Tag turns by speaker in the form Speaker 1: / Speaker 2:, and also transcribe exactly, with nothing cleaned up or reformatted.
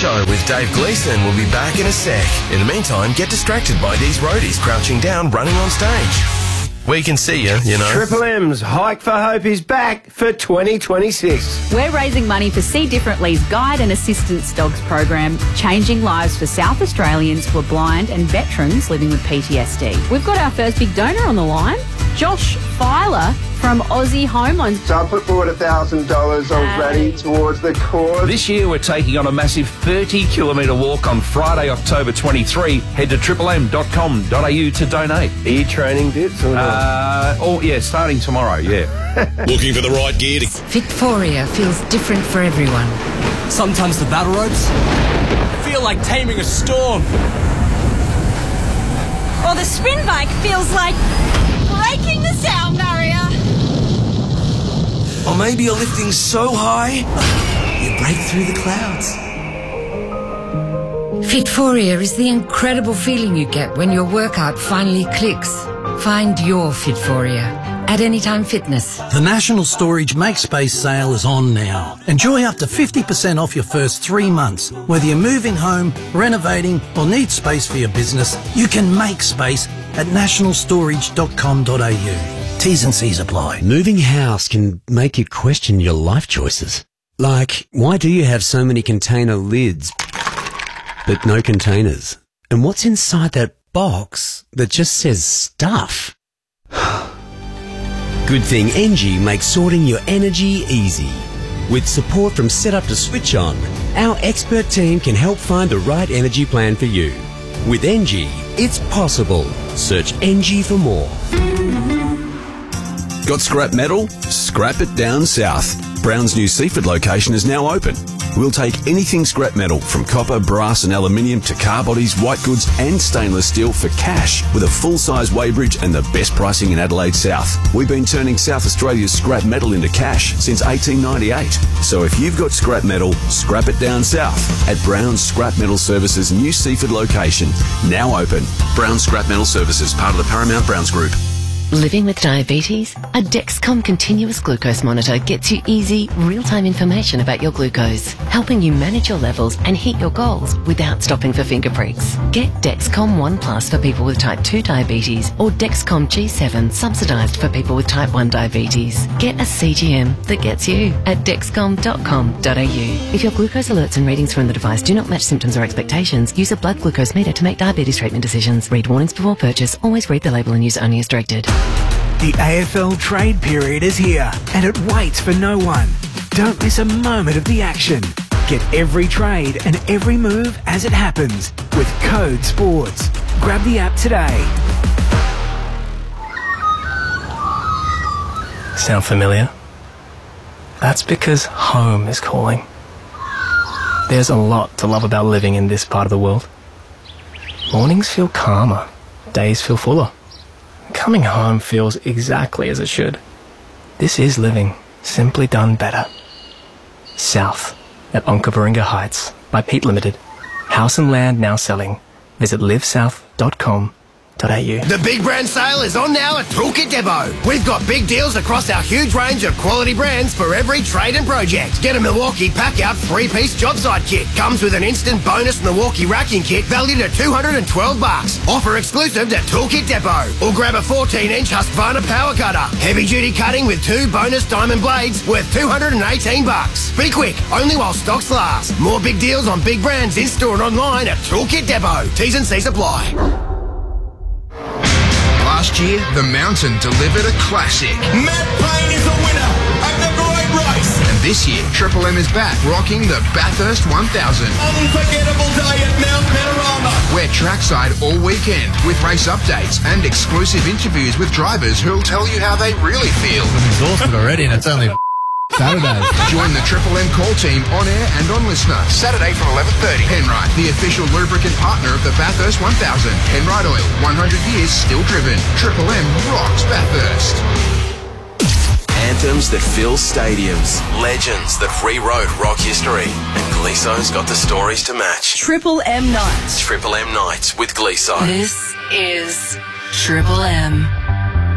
Speaker 1: Show with Dave Gleeson will be back in a sec. In the meantime, get distracted by these roadies crouching down running on stage. We can see you, you know.
Speaker 2: Triple M's Hike for Hope is back for twenty twenty-six.
Speaker 3: We're raising money for See Differently's Guide and Assistance Dogs program, changing lives for South Australians who are blind and veterans living with P T S D. We've got our first big donor on the line, Josh Filer from Aussie Home Loans.
Speaker 4: So I put forward one thousand dollars already hey. towards the cause.
Speaker 5: This year we're taking on a massive thirty kilometre walk on Friday, October twenty-third. Head to triple m dot com dot a u to donate.
Speaker 2: Are you training bits or not?
Speaker 5: Uh, oh, yeah, starting tomorrow, yeah.
Speaker 6: Looking for the right gear to...
Speaker 7: Victoria feels different for everyone.
Speaker 8: Sometimes the battle ropes feel like taming a storm.
Speaker 9: Or the spin bike feels like breaking the sound barrier.
Speaker 8: Or maybe you're lifting so high, you break through the clouds.
Speaker 7: Fitforia is the incredible feeling you get when your workout finally clicks. Find your Fitforia at Anytime Fitness.
Speaker 10: The National Storage Make Space sale is on now. Enjoy up to fifty percent off your first three months. Whether you're moving home, renovating, or need space for your business, you can make space at national storage dot com dot a u. T's and C's apply.
Speaker 11: Moving house can make you question your life choices. Like, why do you have so many container lids, but no containers? And what's inside that box that just says stuff? Good thing Engie makes sorting your energy easy. With support from setup to switch on, our expert team can help find the right energy plan for you. With Engie, it's possible. Search Engie for more.
Speaker 6: Got scrap metal? Scrap it down south. Brown's new Seaford location is now open. We'll take anything scrap metal from copper, brass and aluminium to car bodies, white goods and stainless steel for cash with a full-size weighbridge and the best pricing in Adelaide South. We've been turning South Australia's scrap metal into cash since eighteen ninety-eight. So if you've got scrap metal, scrap it down south at Brown's Scrap Metal Services new Seaford location, now open. Brown's Scrap Metal Services, part of the Paramount Browns Group.
Speaker 12: Living with diabetes? A Dexcom continuous glucose monitor gets you easy, real-time information about your glucose, helping you manage your levels and hit your goals without stopping for finger pricks. Get Dexcom One Plus for people with type two diabetes or Dexcom G seven subsidised for people with type one diabetes. Get a C G M that gets you at dexcom dot com dot a u. If your glucose alerts and readings from the device do not match symptoms or expectations, use a blood glucose meter to make diabetes treatment decisions. Read warnings before purchase. Always read the label and use only as directed.
Speaker 13: The A F L trade period is here, and it waits for no one. Don't miss a moment of the action. Get every trade and every move as it happens with Code Sports. Grab the app today.
Speaker 14: Sound familiar? That's because home is calling. There's a lot to love about living in this part of the world. Mornings feel calmer, days feel fuller. Coming home feels exactly as it should. This is living, simply done better. South at Onkaparinga Heights by Pete Limited. House and land now selling. Visit live south dot com dot a u.
Speaker 15: The big brand sale is on now at Toolkit Depot. We've got big deals across our huge range of quality brands for every trade and project. Get a Milwaukee Pack-Out three-piece job site kit. Comes with an instant bonus Milwaukee racking kit valued at two hundred twelve bucks. Offer exclusive at Toolkit Depot. Or grab a fourteen inch Husqvarna power cutter. Heavy-duty cutting with two bonus diamond blades worth two hundred eighteen bucks. Be quick, only while stocks last. More big deals on big brands in-store and online at Toolkit Depot. T's and C's apply.
Speaker 16: Last year, the Mountain delivered a classic.
Speaker 17: Matt Payne is the winner of the great race.
Speaker 16: And this year, Triple M is back rocking the Bathurst one thousand.
Speaker 17: Unforgettable day at Mount Panorama.
Speaker 16: We're trackside all weekend with race updates and exclusive interviews with drivers who'll tell you how they really feel.
Speaker 18: I'm exhausted already and it's only Saturday.
Speaker 16: Join the Triple M call team on air and on Listener. Saturday from eleven thirty. Penrite, the official lubricant partner of the Bathurst one thousand. Penrite Oil, one hundred years still driven. Triple M rocks Bathurst.
Speaker 1: Anthems that fill stadiums, legends that rewrote rock history, and Gleeson's got the stories to match.
Speaker 9: Triple M Nights.
Speaker 1: Triple M Nights with Gleeson.
Speaker 12: This is Triple M.